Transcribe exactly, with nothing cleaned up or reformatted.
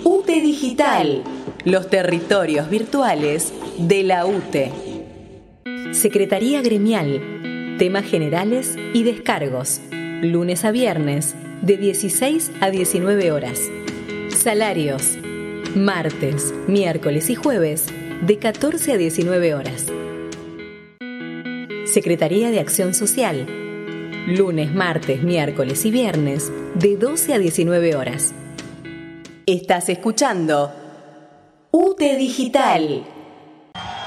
U T E Digital, los territorios virtuales de la U T E. Secretaría Gremial, temas generales y descargos, lunes a viernes, de dieciséis a diecinueve horas. Salarios, martes, miércoles y jueves, de catorce a diecinueve horas. Secretaría de Acción Social, lunes, martes, miércoles y viernes, de doce a diecinueve horas. Estás escuchando U T E Digital.